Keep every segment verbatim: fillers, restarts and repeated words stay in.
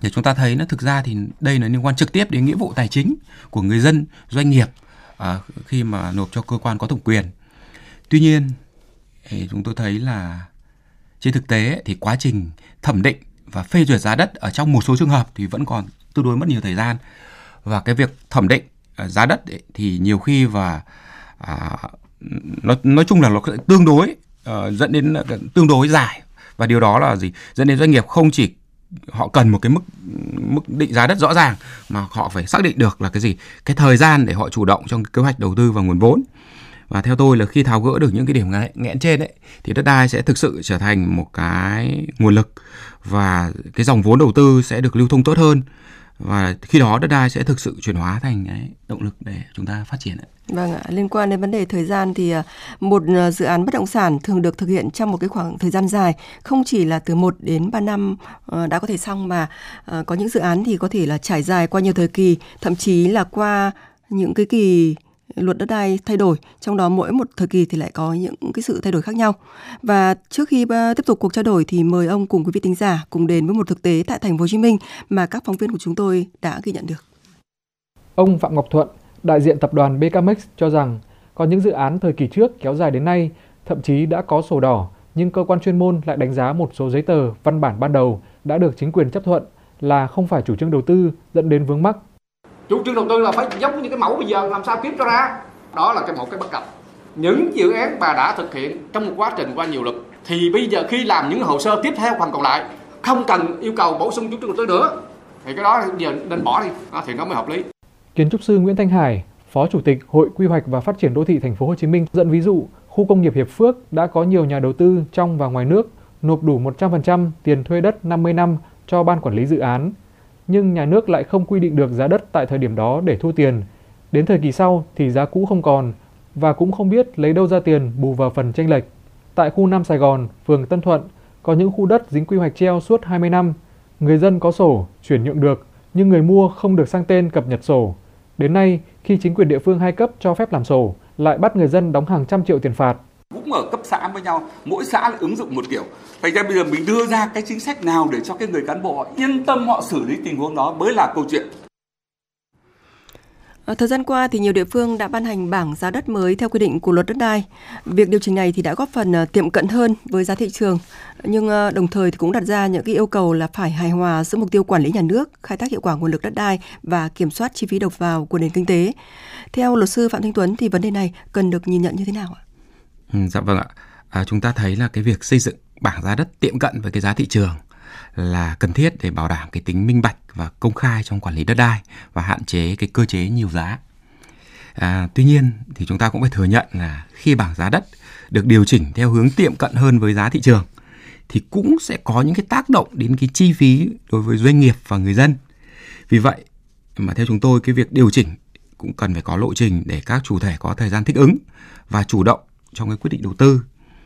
Để chúng ta thấy nó thực ra thì đây là liên quan trực tiếp đến nghĩa vụ tài chính của người dân, doanh nghiệp à, khi mà nộp cho cơ quan có thẩm quyền. Tuy nhiên thì chúng tôi thấy là trên thực tế thì quá trình thẩm định và phê duyệt giá đất ở trong một số trường hợp thì vẫn còn tương đối mất nhiều thời gian, và cái việc thẩm định giá đất ấy, thì nhiều khi và à, nói nói chung là nó tương đối uh, dẫn đến tương đối dài, và điều đó là gì, dẫn đến doanh nghiệp không chỉ họ cần một cái mức mức định giá đất rõ ràng mà họ phải xác định được là cái gì, cái thời gian để họ chủ động trong kế hoạch đầu tư và nguồn vốn. Và theo tôi là khi tháo gỡ được những cái điểm nghẽn trên ấy, thì đất đai sẽ thực sự trở thành một cái nguồn lực, và cái dòng vốn đầu tư sẽ được lưu thông tốt hơn, và khi đó đất đai sẽ thực sự chuyển hóa thành cái động lực để chúng ta phát triển. Vâng ạ, liên quan đến vấn đề thời gian thì một dự án bất động sản thường được thực hiện trong một cái khoảng thời gian dài, không chỉ là từ một đến ba năm đã có thể xong, mà có những dự án thì có thể là trải dài qua nhiều thời kỳ, thậm chí là qua những cái kỳ luật đất đai thay đổi, trong đó mỗi một thời kỳ thì lại có những cái sự thay đổi khác nhau. Và trước khi tiếp tục cuộc trao đổi thì mời ông cùng quý vị thính giả cùng đến với một thực tế tại thành phố Hồ Chí Minh mà các phóng viên của chúng tôi đã ghi nhận được. Ông Phạm Ngọc Thuận, đại diện tập đoàn bê ca em ích cho rằng có những dự án thời kỳ trước kéo dài đến nay, thậm chí đã có sổ đỏ, nhưng cơ quan chuyên môn lại đánh giá một số giấy tờ, văn bản ban đầu đã được chính quyền chấp thuận là không phải chủ trương đầu tư, dẫn đến vướng mắc. Chủ trương đầu tư là phải giống như cái mẫu bây giờ, làm sao kiếm cho ra. Đó là cái một cái bất cập. Những dự án bà đã thực hiện trong một quá trình qua nhiều luật, thì bây giờ khi làm những hồ sơ tiếp theo phần còn lại không cần yêu cầu bổ sung chủ trương đầu tư nữa, thì cái đó giờ nên bỏ đi, thì nó mới hợp lý. Kiến trúc sư Nguyễn Thanh Hải, Phó Chủ tịch Hội Quy hoạch và Phát triển Đô thị Thành phố Hồ Chí Minh dẫn ví dụ khu công nghiệp Hiệp Phước đã có nhiều nhà đầu tư trong và ngoài nước nộp đủ một trăm phần trăm tiền thuê đất năm mươi năm cho ban quản lý dự án, nhưng nhà nước lại không quy định được giá đất tại thời điểm đó để thu tiền. Đến thời kỳ sau thì giá cũ không còn và cũng không biết lấy đâu ra tiền bù vào phần chênh lệch. Tại khu Nam Sài Gòn, phường Tân Thuận, có những khu đất dính quy hoạch treo suốt hai mươi năm. Người dân có sổ, chuyển nhượng được, nhưng người mua không được sang tên cập nhật sổ. Đến nay, khi chính quyền địa phương hai cấp cho phép làm sổ, lại bắt người dân đóng hàng trăm triệu tiền phạt. Cũng ở cấp xã với nhau, mỗi xã lại ứng dụng một kiểu. Thành ra bây giờ mình đưa ra cái chính sách nào để cho cái người cán bộ họ yên tâm họ xử lý tình huống đó mới là câu chuyện. Thời gian qua thì nhiều địa phương đã ban hành bảng giá đất mới theo quy định của luật đất đai. Việc điều chỉnh này thì đã góp phần tiệm cận hơn với giá thị trường, nhưng đồng thời thì cũng đặt ra những cái yêu cầu là phải hài hòa giữa mục tiêu quản lý nhà nước, khai thác hiệu quả nguồn lực đất đai và kiểm soát chi phí đầu vào của nền kinh tế. Theo luật sư Phạm Thanh Tuấn thì vấn đề này cần được nhìn nhận như thế nào ạ? Ừ, dạ vâng ạ. À, chúng ta thấy là cái việc xây dựng bảng giá đất tiệm cận với cái giá thị trường là cần thiết để bảo đảm cái tính minh bạch và công khai trong quản lý đất đai và hạn chế cái cơ chế nhiều giá. À, tuy nhiên thì chúng ta cũng phải thừa nhận là khi bảng giá đất được điều chỉnh theo hướng tiệm cận hơn với giá thị trường thì cũng sẽ có những cái tác động đến cái chi phí đối với doanh nghiệp và người dân. Vì vậy mà theo chúng tôi cái việc điều chỉnh cũng cần phải có lộ trình để các chủ thể có thời gian thích ứng và chủ động trong cái quyết định đầu tư.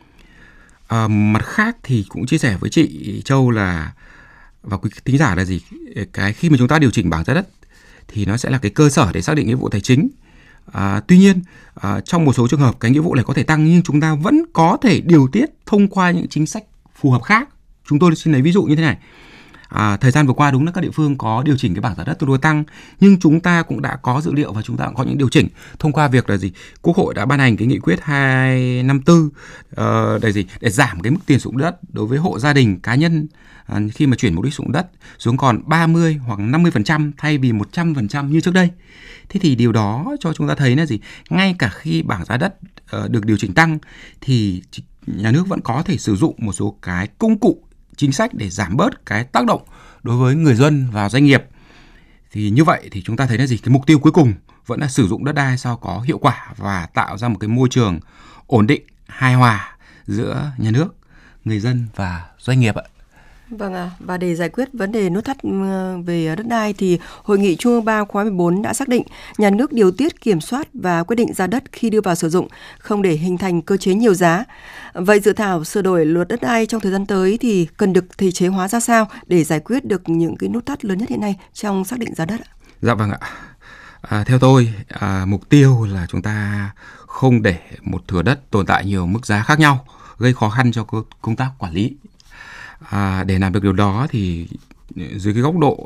À, mặt khác thì cũng chia sẻ với chị Châu là và quý thính giả là gì, cái khi mà chúng ta điều chỉnh bảng giá đất thì nó sẽ là cái cơ sở để xác định nghĩa vụ tài chính. À, tuy nhiên à, trong một số trường hợp cái nghĩa vụ này có thể tăng, nhưng chúng ta vẫn có thể điều tiết thông qua những chính sách phù hợp khác. Chúng tôi xin lấy ví dụ như thế này. À, thời gian vừa qua đúng là các địa phương có điều chỉnh cái bảng giá đất tương đối tăng, nhưng chúng ta cũng đã có dữ liệu và chúng ta cũng có những điều chỉnh thông qua việc là gì, Quốc hội đã ban hành cái nghị quyết hai năm tư uh, để gì để giảm cái mức tiền sử dụng đất đối với hộ gia đình cá nhân uh, khi mà chuyển mục đích sử dụng đất xuống còn ba mươi hoặc năm mươi phần trăm thay vì một trăm phần trăm như trước đây. Thế thì điều đó cho chúng ta thấy là gì, ngay cả khi bảng giá đất uh, được điều chỉnh tăng thì nhà nước vẫn có thể sử dụng một số cái công cụ chính sách để giảm bớt cái tác động đối với người dân và doanh nghiệp. Thì như vậy thì chúng ta thấy là gì, cái mục tiêu cuối cùng vẫn là sử dụng đất đai sao có hiệu quả và tạo ra một cái môi trường ổn định, hài hòa giữa nhà nước, người dân và doanh nghiệp ạ. Vâng ạ, à, và để giải quyết vấn đề nút thắt về đất đai thì Hội nghị Trung ương ba khóa mười bốn đã xác định nhà nước điều tiết, kiểm soát và quyết định giá đất khi đưa vào sử dụng, không để hình thành cơ chế nhiều giá. Vậy dự thảo sửa đổi luật đất đai trong thời gian tới thì cần được thể chế hóa ra sao để giải quyết được những cái nút thắt lớn nhất hiện nay trong xác định giá đất ạ? Dạ vâng ạ. À, theo tôi, à, mục tiêu là chúng ta không để một thửa đất tồn tại nhiều mức giá khác nhau, gây khó khăn cho công tác quản lý. À, để làm được điều đó thì dưới cái góc độ